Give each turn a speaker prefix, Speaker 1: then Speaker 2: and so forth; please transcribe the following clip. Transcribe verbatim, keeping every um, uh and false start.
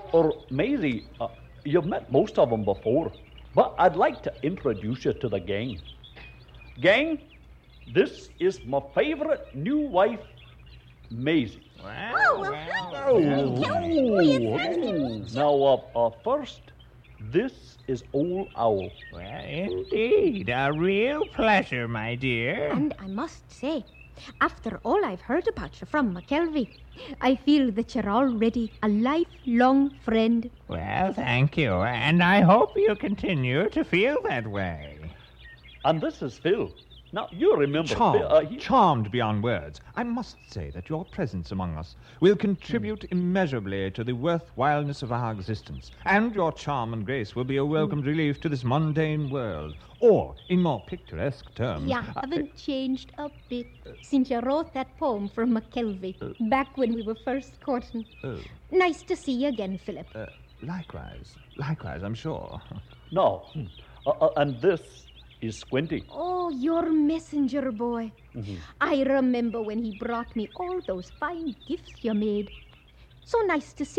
Speaker 1: Or, Maisie, uh, you've met most of them before, but I'd like to introduce you to the gang. Gang, this is my favorite new wife, Maisie.
Speaker 2: Well,
Speaker 3: Oh,
Speaker 2: well,
Speaker 3: well,
Speaker 2: well,
Speaker 1: Oh, now, uh, uh, first, this is Old Owl.
Speaker 2: well, indeed, a real pleasure, my dear.
Speaker 3: And I must say, after all I've heard about you from McKelvey, I feel that you're already a lifelong friend.
Speaker 2: Well, thank you, and I hope you continue to feel that way.
Speaker 1: And this is Phil. Now, you remember
Speaker 4: Charmed,
Speaker 1: Phil. Uh, he,
Speaker 4: charmed beyond words. I must say that your presence among us will contribute immeasurably to the worthwhileness of our existence, and your charm and grace will be a welcome relief to this mundane world. Or, in more picturesque terms...
Speaker 3: You
Speaker 4: uh,
Speaker 3: haven't changed a bit since you wrote that poem for McKelvey, back when we were first courting.
Speaker 4: Oh,
Speaker 3: Nice to see you again, Philip.
Speaker 4: uh, likewise. Likewise, I'm sure.
Speaker 1: no. Uh, uh, and this is Squinty.
Speaker 3: Oh, your messenger boy.
Speaker 1: Mhm.
Speaker 3: I remember when he brought me all those fine gifts you made. So nice to see